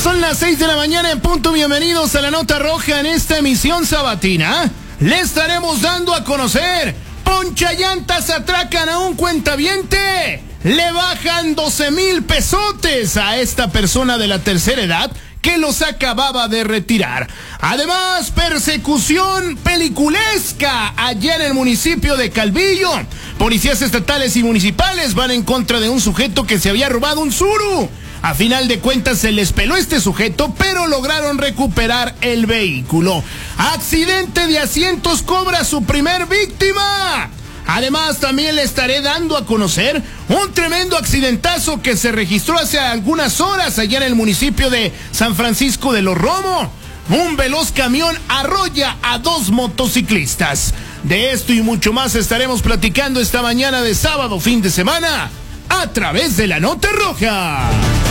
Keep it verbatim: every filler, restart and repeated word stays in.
Son las seis de la mañana en punto. Bienvenidos a la Nota Roja. En esta emisión sabatina le estaremos dando a conocer: ponchallantas atracan a un cuentaviente, le bajan doce mil pesotes a esta persona de la tercera edad que los acababa de retirar. Además, persecución peliculesca allá en el municipio de Calvillo. Policías estatales y municipales van en contra de un sujeto que se había robado un suru. A final de cuentas se les peló este sujeto, pero lograron recuperar el vehículo. Accidente de asientos cobra su primer víctima. Además, también le estaré dando a conocer un tremendo accidentazo que se registró hace algunas horas allá en el municipio de San Francisco de los Romo. Un veloz camión arrolla a dos motociclistas. De esto y mucho más estaremos platicando esta mañana de sábado, fin de semana, a través de la Nota Roja.